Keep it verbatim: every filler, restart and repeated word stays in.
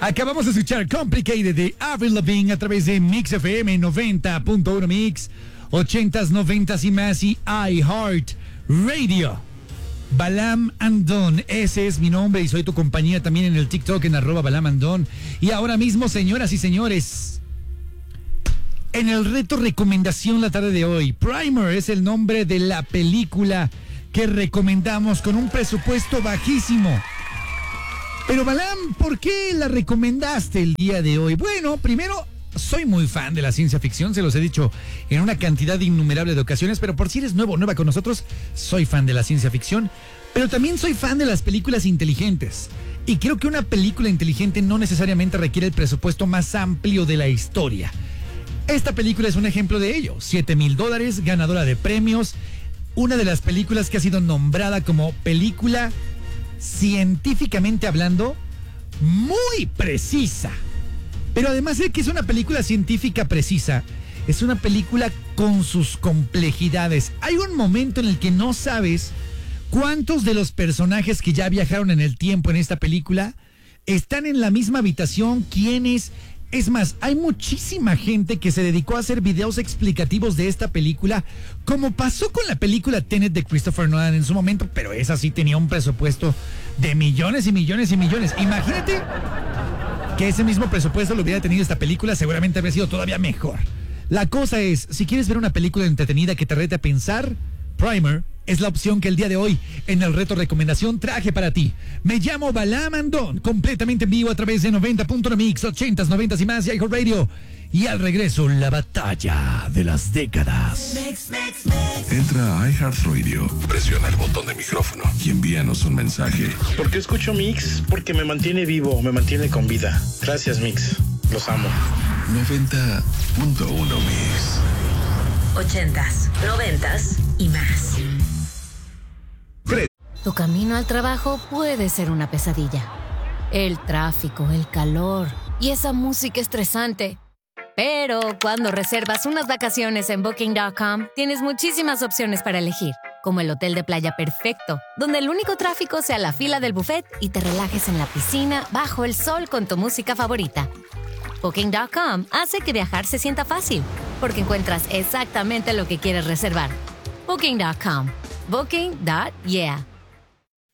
Acabamos de escuchar Complicated de Avril Lavigne a través de Mix F M noventa punto uno Mix, ochentas, noventas y más y iHeart Radio. Balam Andon, ese es mi nombre y soy tu compañía también en el TikTok en arroba Balam Andon. Y ahora mismo, señoras y señores, en el reto recomendación la tarde de hoy, Primer es el nombre de la película que recomendamos con un presupuesto bajísimo. Pero Balam, ¿por qué la recomendaste el día de hoy? Bueno, primero, soy muy fan de la ciencia ficción, se los he dicho en una cantidad innumerable de ocasiones, pero por si eres nuevo o nueva con nosotros, soy fan de la ciencia ficción, pero también soy fan de las películas inteligentes. Y creo que una película inteligente no necesariamente requiere el presupuesto más amplio de la historia. Esta película es un ejemplo de ello. siete mil dólares, ganadora de premios, una de las películas que ha sido nombrada como película científicamente hablando muy precisa. Pero además de que es una película científica precisa, es una película con sus complejidades. Hay un momento en el que no sabes cuántos de los personajes que ya viajaron en el tiempo en esta película están en la misma habitación, quiénes. Es más, hay muchísima gente que se dedicó a hacer videos explicativos de esta película, como pasó con la película Tenet de Christopher Nolan en su momento, pero esa sí tenía un presupuesto de millones y millones y millones. Imagínate que ese mismo presupuesto lo hubiera tenido esta película, seguramente habría sido todavía mejor. La cosa es, si quieres ver una película entretenida que te rete a pensar, Primer es la opción que el día de hoy en el reto recomendación traje para ti. Me llamo Balam Andon, completamente en vivo a través de noventa punto uno Mix, ochentas, noventas y más y iHeart Radio. Y al regreso, la batalla de las décadas. Mix, mix, mix. Entra a iHeart Radio, presiona el botón de micrófono y envíanos un mensaje. ¿Por qué escucho Mix? Porque me mantiene vivo, me mantiene con vida. Gracias, Mix. Los amo. noventa punto uno Mix. Ochentas, noventas y más. Tu camino al trabajo puede ser una pesadilla. El tráfico, el calor y esa música estresante. Pero cuando reservas unas vacaciones en Booking punto com, tienes muchísimas opciones para elegir, como el hotel de playa perfecto, donde el único tráfico sea la fila del buffet y te relajes en la piscina bajo el sol con tu música favorita. Booking punto com hace que viajar se sienta fácil, porque encuentras exactamente lo que quieres reservar. Booking punto com. Booking. Yeah.